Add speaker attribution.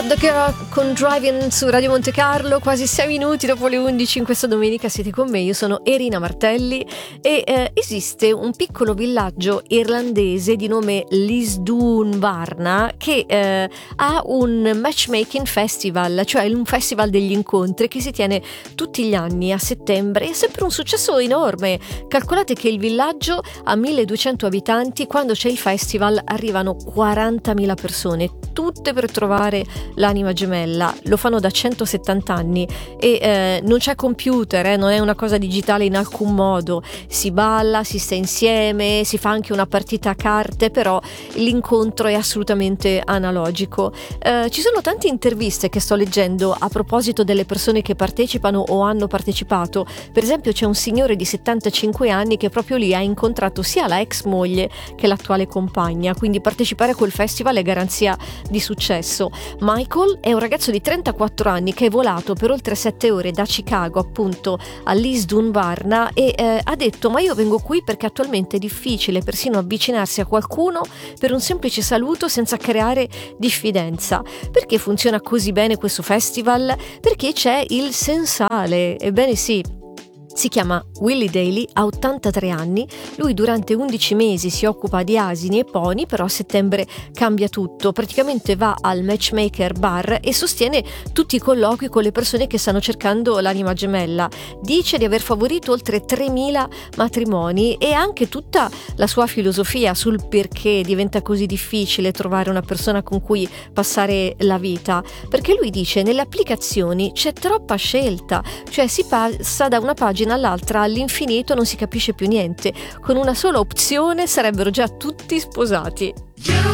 Speaker 1: The Girl con Driving su Radio Monte Carlo, quasi 6 minuti dopo le 11 in questa domenica siete con me, io sono Erina Martelli e esiste un piccolo villaggio irlandese di nome Lisdoonvarna che ha un matchmaking festival, cioè un festival degli incontri che si tiene tutti gli anni a settembre. È sempre un successo enorme. Calcolate che il villaggio ha 1200 abitanti, quando c'è il festival arrivano 40.000 persone, tutte per trovare l'anima gemella. Lo fanno da 170 anni e non c'è computer, non è una cosa digitale in alcun modo. Si balla, si sta insieme, si fa anche una partita a carte, però l'incontro è assolutamente analogico. Ci sono tante interviste che sto leggendo a proposito delle persone che partecipano o hanno partecipato. Per esempio c'è un signore di 75 anni che proprio lì ha incontrato sia la ex moglie che l'attuale compagna, quindi partecipare a quel festival è garanzia di successo. Michael è un ragazzo di 34 anni che è volato per oltre 7 ore da Chicago appunto a Lisdoonvarna e ha detto: ma io vengo qui perché attualmente è difficile persino avvicinarsi a qualcuno per un semplice saluto senza creare diffidenza. Perché funziona così bene questo festival? Perché c'è il sensale, ebbene sì. Si chiama Willie Daly, ha 83 anni, lui durante 11 mesi si occupa di asini e pony, però a settembre cambia tutto, praticamente va al Matchmaker Bar e sostiene tutti i colloqui con le persone che stanno cercando l'anima gemella. Dice di aver favorito oltre 3.000 matrimoni e anche tutta la sua filosofia sul perché diventa così difficile trovare una persona con cui passare la vita, perché lui dice nelle applicazioni c'è troppa scelta, cioè si passa da una pagina all'altra all'infinito, non si capisce più niente. Con una sola opzione sarebbero già tutti sposati.